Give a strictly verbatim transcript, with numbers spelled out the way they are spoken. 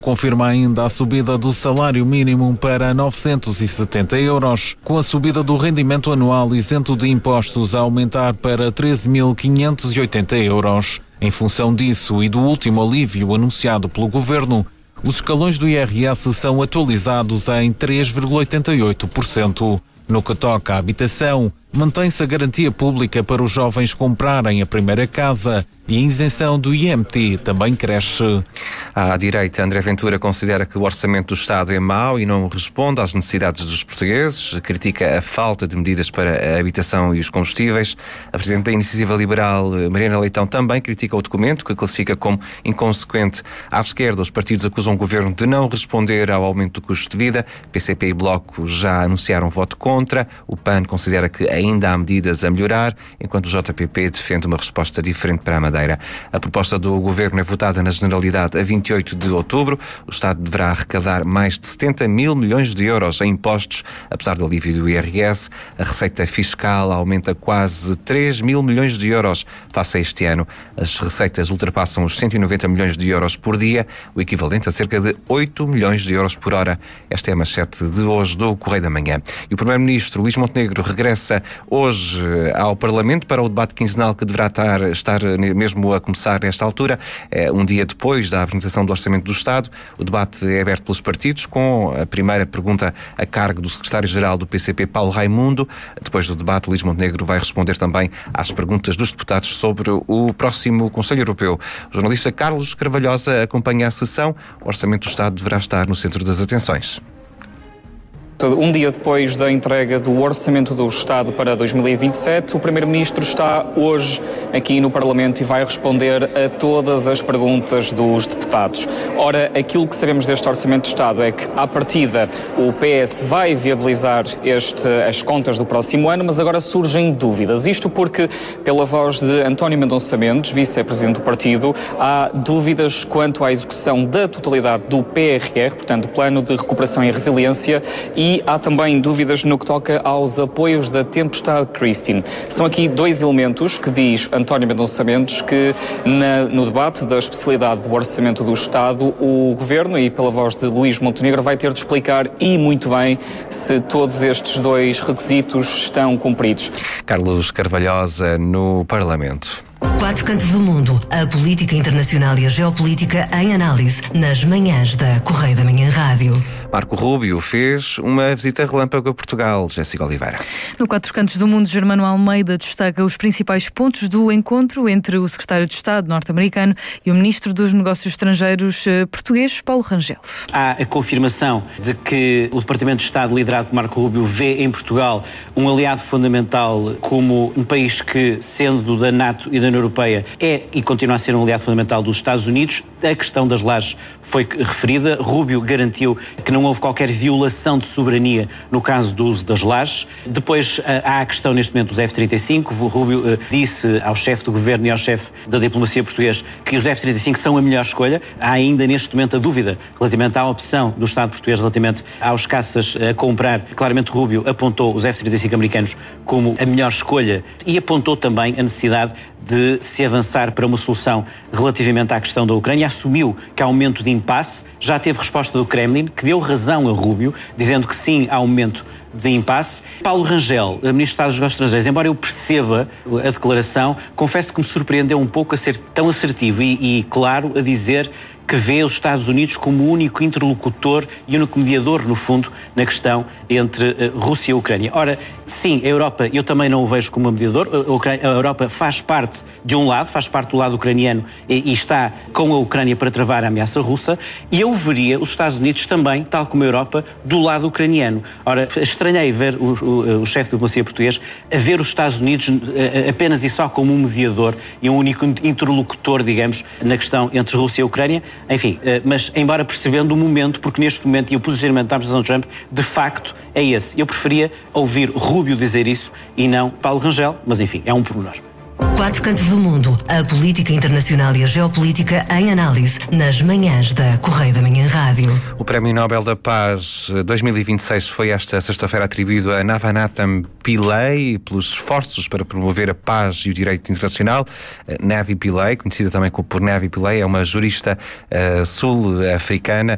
Confirma ainda a subida do salário mínimo para novecentos e setenta euros, com a subida do rendimento anual isento de impostos a aumentar para treze mil quinhentos e oitenta euros. Em função disso e do último alívio anunciado pelo Governo, os escalões do I R S são atualizados em três vírgula oitenta e oito por cento. No que toca à habitação, mantém-se a garantia pública para os jovens comprarem a primeira casa e a isenção do I M T também cresce. À direita, André Ventura considera que o orçamento do Estado é mau e não responde às necessidades dos portugueses, critica a falta de medidas para a habitação e os combustíveis. A Presidente da Iniciativa Liberal, Mariana Leitão, também critica o documento, que classifica como inconsequente. À esquerda, os partidos acusam o Governo de não responder ao aumento do custo de vida. P C P e Bloco já anunciaram voto contra. O P A N considera que ainda há medidas a melhorar, enquanto o J P P defende uma resposta diferente para a Madeira. A proposta do Governo é votada na Generalidade a vinte e oito de outubro. O Estado deverá arrecadar mais de setenta mil milhões de euros em impostos. Apesar do alívio do I R S, a receita fiscal aumenta quase três mil milhões de euros face a este ano. As receitas ultrapassam os cento e noventa milhões de euros por dia, o equivalente a cerca de oito milhões de euros por hora. Esta é a manchete de hoje do Correio da Manhã. E o Primeiro-Ministro Luís Montenegro regressa hoje ao Parlamento para o debate quinzenal que deverá estar, estar mesmo a começar nesta altura, um dia depois da apresentação do Orçamento do Estado. O debate é aberto pelos partidos, com a primeira pergunta a cargo do Secretário-Geral do P C P, Paulo Raimundo. Depois do debate, Luís Montenegro vai responder também às perguntas dos deputados sobre o próximo Conselho Europeu. O jornalista Carlos Carvalhosa acompanha a sessão. O Orçamento do Estado deverá estar no centro das atenções. Um dia depois da entrega do Orçamento do Estado para dois mil e vinte e sete, o Primeiro-Ministro está hoje aqui no Parlamento e vai responder a todas as perguntas dos deputados. Ora, aquilo que sabemos deste Orçamento do Estado é que, à partida, o P S vai viabilizar este, as contas do próximo ano, mas agora surgem dúvidas. Isto porque, pela voz de António Mendonça Mendes, vice-presidente do partido, há dúvidas quanto à execução da totalidade do P R R, portanto, o Plano de Recuperação e Resiliência, e E há também dúvidas no que toca aos apoios da tempestade Christine. São aqui dois elementos que diz António Mendonça Mendes que na, no debate da especialidade do Orçamento do Estado, o Governo, e pela voz de Luís Montenegro, vai ter de explicar, e muito bem, se todos estes dois requisitos estão cumpridos. Carlos Carvalhosa no Parlamento. Quatro cantos do mundo, a política internacional e a geopolítica em análise nas manhãs da Correio da Manhã Rádio. Marco Rubio fez uma visita relâmpago a Portugal. Jéssica Oliveira. No Quatro Cantos do Mundo, Germano Almeida destaca os principais pontos do encontro entre o secretário de Estado norte-americano e o ministro dos Negócios Estrangeiros português, Paulo Rangel. Há a confirmação de que o Departamento de Estado, liderado por Marco Rubio, vê em Portugal um aliado fundamental como um país que, sendo da NATO e da União Europeia, é e continua a ser um aliado fundamental dos Estados Unidos. A questão das lajes foi referida. Rubio garantiu que não houve qualquer violação de soberania no caso do uso das lajes. Depois há a questão neste momento dos F trinta e cinco. O Rubio disse ao chefe do governo e ao chefe da diplomacia português que os F trinta e cinco são a melhor escolha. Há ainda neste momento a dúvida relativamente à opção do Estado português relativamente aos caças a comprar. Claramente Rubio apontou os F trinta e cinco americanos como a melhor escolha e apontou também a necessidade de se avançar para uma solução relativamente à questão da Ucrânia. Assumiu que há um momento de impasse, já teve resposta do Kremlin, que deu razão a Rubio, dizendo que sim, há um momento de impasse. Paulo Rangel, Ministro de Estado dos Negócios Estrangeiros, embora eu perceba a declaração, confesso que me surpreendeu um pouco a ser tão assertivo e, e claro a dizer que vê os Estados Unidos como o único interlocutor e único mediador, no fundo, na questão entre uh, Rússia e a Ucrânia. Ora, sim, a Europa, eu também não o vejo como um mediador. A, Ucrânia, a Europa faz parte de um lado, faz parte do lado ucraniano e, e está com a Ucrânia para travar a ameaça russa, e eu veria os Estados Unidos também, tal como a Europa, do lado ucraniano. Ora, estranhei ver o, o, o chefe de diplomacia português a ver os Estados Unidos uh, apenas e só como um mediador e um único interlocutor, digamos, na questão entre Rússia e a Ucrânia. Enfim, mas embora percebendo o momento, porque neste momento e o posicionamento da administração de Trump, de facto, é esse. Eu preferia ouvir Rubio dizer isso e não Paulo Rangel, mas enfim, é um pormenor. Quatro cantos do mundo, a política internacional e a geopolítica em análise nas manhãs da Correio da Manhã Rádio. O Prémio Nobel da Paz dois mil e vinte e seis foi esta sexta-feira atribuído a Navanathan Pillay pelos esforços para promover a paz e o direito internacional. Navi Pillay, conhecida também por Navi Pillay, é uma jurista uh, sul-africana